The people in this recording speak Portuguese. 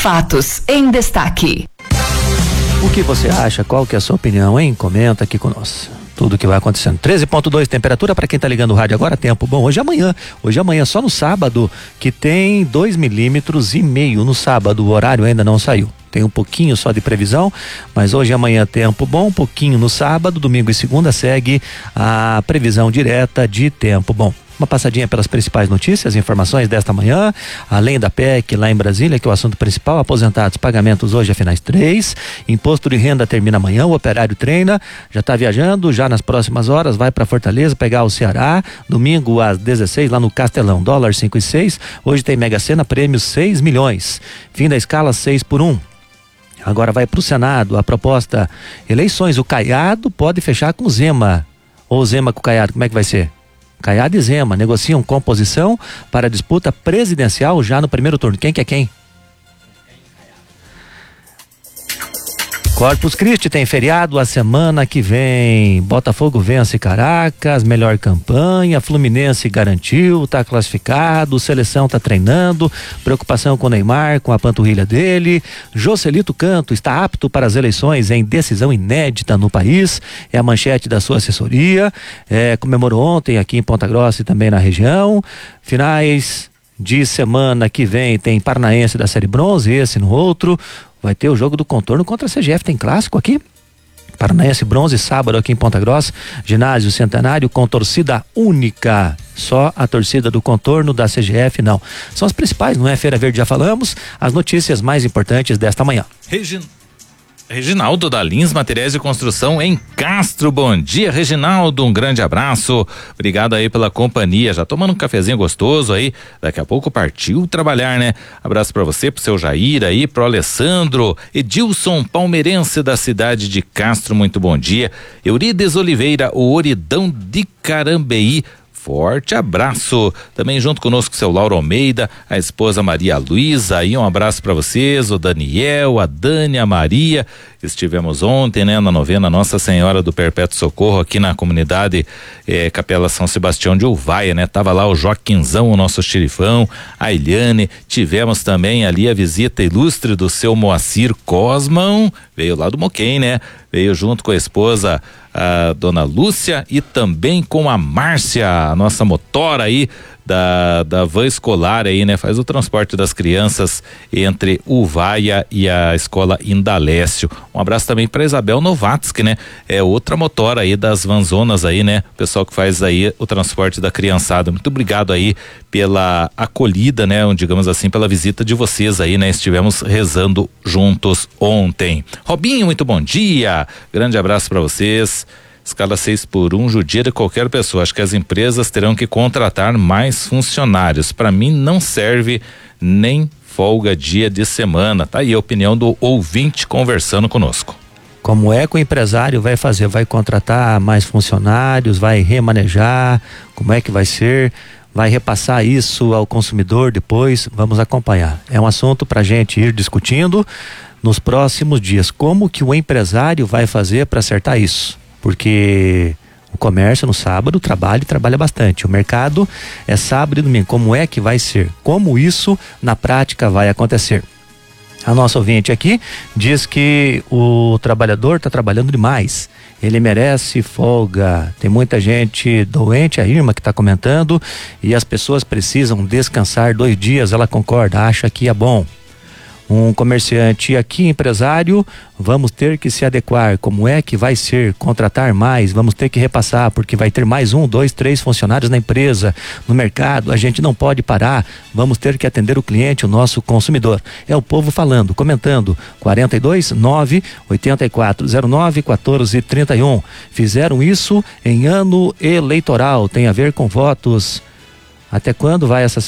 Fatos em destaque. O que você acha? Qual que é a sua opinião, hein? Comenta aqui conosco. Tudo que vai acontecendo. 13,2 temperatura para quem tá ligando o rádio agora, tempo bom. Hoje é amanhã, só no sábado, que tem 2,5 milímetros no sábado. O horário ainda não saiu. Tem um pouquinho só de previsão, mas hoje e amanhã tempo bom, um pouquinho no sábado, domingo e segunda segue a previsão direta de tempo bom. Uma passadinha pelas principais notícias, informações desta manhã, além da PEC lá em Brasília, que é o assunto principal, aposentados, pagamentos hoje a finais 3, imposto de renda termina amanhã, o operário treina, já está viajando, já nas próximas horas vai para Fortaleza pegar o Ceará, domingo às 16 lá no Castelão, dólar 5,6, hoje tem Mega Sena, prêmio 6 milhões, fim da escala 6x1. Agora vai para o Senado a proposta, eleições, o Caiado pode fechar com Zema, ou Zema com o Caiado, como é que vai ser? Caiado e Zema negociam composição para a disputa presidencial já no primeiro turno. Quem que é quem? Corpus Christi tem feriado a semana que vem. Botafogo vence Caracas, melhor campanha. Fluminense garantiu, tá classificado. Seleção tá treinando. Preocupação com o Neymar, com a panturrilha dele. Joselito Canto está apto para as eleições em decisão inédita no país. É a manchete da sua assessoria. Comemorou ontem aqui em Ponta Grossa e também na região. Finais de semana que vem tem Paranaense da Série Bronze, esse no outro. Vai ter o jogo do Contorno contra a CGF, tem clássico aqui. Paranaense Bronze, sábado aqui em Ponta Grossa, ginásio Centenário com torcida única. Só a torcida do Contorno, da CGF não. São as principais, não é? Feira Verde já falamos, as notícias mais importantes desta manhã. Reginaldo da Lins Materiais de Construção em Castro. Bom dia, Reginaldo, um grande abraço, obrigado aí pela companhia, já tomando um cafezinho gostoso aí, daqui a pouco partiu trabalhar, né? Abraço pra você, pro seu Jair aí, pro Alessandro, Edilson, palmeirense da cidade de Castro, muito bom dia. Eurides Oliveira, o Oridão de Carambeí, forte abraço. Também junto conosco seu Lauro Almeida, a esposa Maria Luísa, aí um abraço para vocês, o Daniel, a Dani, a Maria. Estivemos ontem, né, na novena Nossa Senhora do Perpétuo Socorro aqui na comunidade Capela São Sebastião de Uvaia, né? Tava lá o Joaquinzão, o nosso xerifão, a Eliane. Tivemos também ali a visita ilustre do seu Moacir Cosman, veio lá do Moquém, né? Veio junto com a esposa, a dona Lúcia, e também com a Márcia, a nossa motora aí da van escolar aí, né? Faz o transporte das crianças entre Uvaia e a escola Indalécio. Um abraço também para Isabel Novatsky, né? É outra motora aí das vanzonas aí, né? O pessoal que faz aí o transporte da criançada. Muito obrigado aí pela acolhida, né? Digamos assim, pela visita de vocês aí, né? Estivemos rezando juntos ontem. Robinho, muito bom dia. Grande abraço para vocês. Escala 6x1 judia de qualquer pessoa. Acho que as empresas terão que contratar mais funcionários. Para mim não serve nem folga dia de semana. Tá aí a opinião do ouvinte conversando conosco. Como é que o empresário vai fazer? Vai contratar mais funcionários? Vai remanejar? Como é que vai ser? Vai repassar isso ao consumidor depois? Vamos acompanhar. É um assunto para a gente ir discutindo nos próximos dias. Como que o empresário vai fazer para acertar isso? Porque o comércio no sábado trabalha bastante. O mercado é sábado e domingo. Como é que vai ser? Como isso na prática vai acontecer? A nossa ouvinte aqui diz que o trabalhador está trabalhando demais. Ele merece folga. Tem muita gente doente, a Irma que está comentando, e as pessoas precisam descansar 2 dias. Ela concorda, acha que é bom. Um comerciante aqui, empresário, vamos ter que se adequar. Como é que vai ser? Contratar mais, vamos ter que repassar, porque vai ter mais 1, 2, 3 funcionários na empresa, no mercado, a gente não pode parar, vamos ter que atender o cliente, o nosso consumidor. É o povo falando, comentando. 42-9-8409-1431. Fizeram isso em ano eleitoral, tem a ver com votos. Até quando vai essa